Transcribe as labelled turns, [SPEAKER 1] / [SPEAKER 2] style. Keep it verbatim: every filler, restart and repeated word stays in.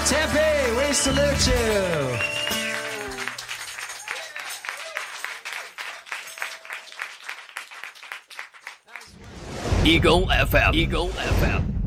[SPEAKER 1] Tempe, we salute you.
[SPEAKER 2] Eagle F M, Eagle F M.